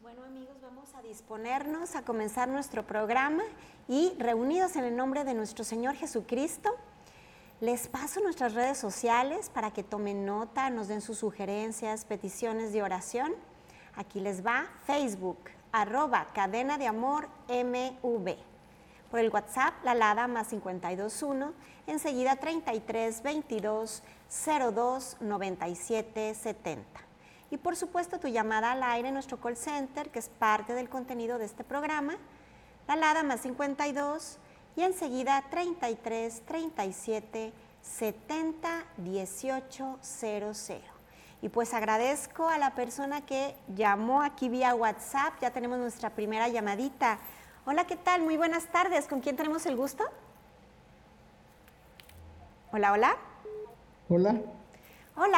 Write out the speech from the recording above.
Bueno, amigos, vamos a disponernos a comenzar nuestro programa y reunidos en el nombre de nuestro Señor Jesucristo, les paso nuestras redes sociales para que tomen nota, nos den sus sugerencias, peticiones de oración. Aquí les va Facebook, @Cadena de Amor MV. Por el WhatsApp, la alada más 521, enseguida 33 22 02 97 70. Y por supuesto tu llamada al aire en nuestro call center, que es parte del contenido de este programa, la alada más 52 y enseguida 33 37 70 18 00. Y pues agradezco a la persona que llamó aquí vía WhatsApp. Ya tenemos nuestra primera llamadita. Hola, ¿qué tal? Muy buenas tardes. ¿Con quién tenemos el gusto? Hola, hola. Hola.